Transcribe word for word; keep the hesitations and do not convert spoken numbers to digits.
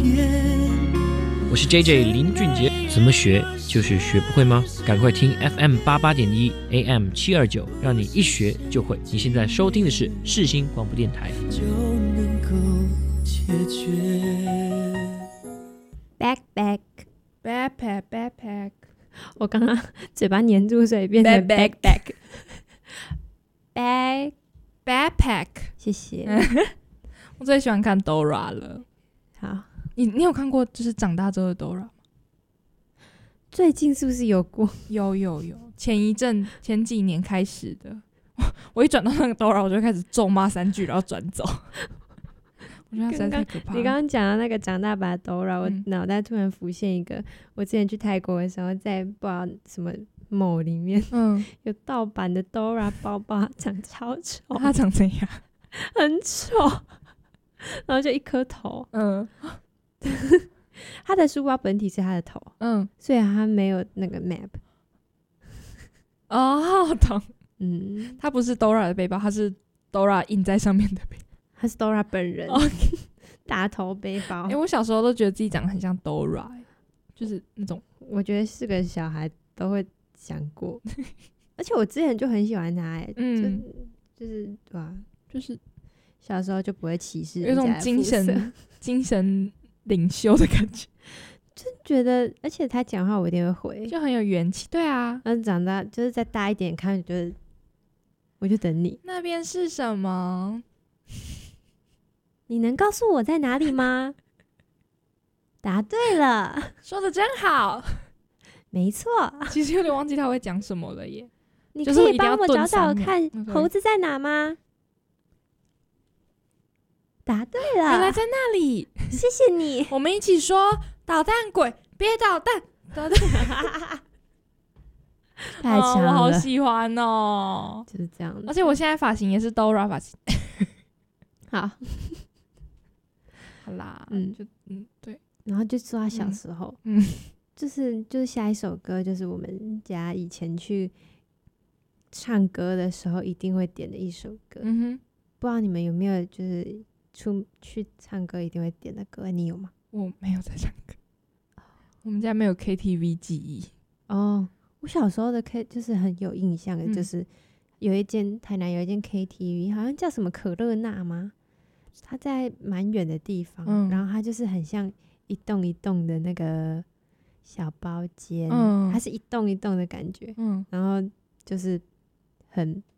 天。 我是 J J 林俊杰，怎么学就是学不会吗？赶快听 F M 八八点一 A M 七二九，让你一学就会。你现在收听的是世新广播电台， 就能够解决。 Back back backpack backpack， 我刚刚嘴巴黏住，所以变成 back back back backpack， 谢谢。 我最喜欢看 Dora 了。 好， 你你有看过就是长大之后的 Dora 吗？ 最近是不是有过？ 有有有，前一阵前几年开始的。我一转到那个 Dora， 我就开始咒骂三句，然后转走。我觉得他实在太可怕了。 你刚刚讲到那个长大版 Dora， 我嗯脑袋突然浮现一个，我之前去泰国的时候，在不知道什么某里面， 嗯， 有盗版的 Dora 包包，它长超丑， 他长怎样？ 很丑，然后就一颗头。 嗯他的书包本体是他的头， 嗯， 所以他没有那个 map。 哦，懂。 嗯， 他不是 Dora 的背包，他是 Dora 印在上面的背包。 他是 Dora 本人， OK 大头背包。 哎、欸，我小时候都觉得自己长得很像 Dora，、欸、就是那种， 我觉得是个小孩都会想过，而且我之前就很喜欢他、欸，嗯，就就是对吧、啊？ 就是小时候就不会歧视有人家的肤色， 一种精神精神领袖的感觉， 就觉得，而且他讲话我一定会回， 就很有元气。对啊， 但长大就是再大一点看，就是我就等你。 那边是什么？ 你能告诉我在哪里吗？答对了， 说的真好。 没错。 其实有点忘记他会讲什么了耶。 你就是可以帮我一定要顿找找三秒看嗯猴子在哪吗？答对了， 原来在那里。 谢谢你。 我们一起说捣蛋鬼，别捣蛋，捣蛋。 太强了、 哦，我好喜欢哦。 就是这样子。 而且我现在发型也是 Dora 发型。 好， 好啦， 嗯就嗯对， 然后就说他小时候， 嗯， 就是就是下一首歌，就是我们家以前去唱歌的时候一定会点的一首歌。 嗯哼， 不知道你们有没有就是出去唱歌一定会点的歌？你有吗？ 我没有在唱歌，我们家没有 K T V 记忆。 哦，我小时候的 K 就是很有印象的， 嗯就是有一间台南有一间 K T V， 好像叫什么可乐娜吗？它在蛮远的地方， 嗯然后它就是很像一栋一栋的那个小包间， 嗯它是一栋一栋的感觉， 嗯， 然后就是很